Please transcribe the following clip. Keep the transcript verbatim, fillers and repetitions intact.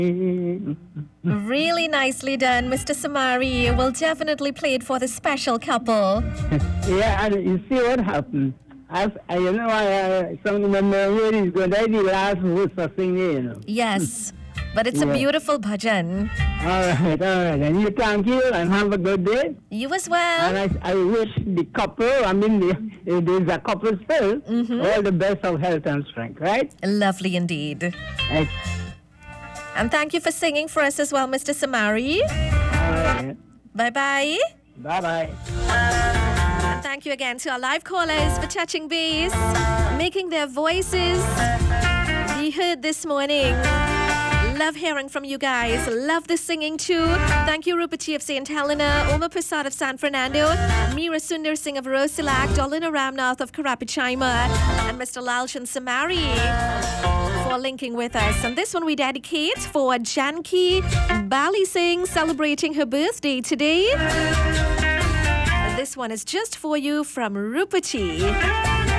Really nicely done, Mister Samari. We'll definitely play it for the special couple. Yeah, and you see what happened. As I, you know, I, uh, some of my memory is going to be the last verse for singing, you know. Yes, but it's a Yeah. beautiful bhajan. All right, all right. And you thank you and have a good day. You as well. And I, I wish the couple, I mean, the, uh, there's a couple still, all the best of health and strength, right? Lovely indeed. Right. And thank you for singing for us as well, Mister Samari. All right. Bye-bye. Bye-bye. And thank you again to our live callers for touching base, making their voices be heard this morning. Love hearing from you guys. Love the singing too. Thank you, Rupati of Saint Helena, Omar Prasad of San Fernando, Meera Sundar Singh of Rosilak, Dolina Ramnath of Karapichaima, and Mister Lalchan Samari for linking with us. And this one we dedicate for Janki Bali Singh celebrating her birthday today. This one is just for you from Rupati.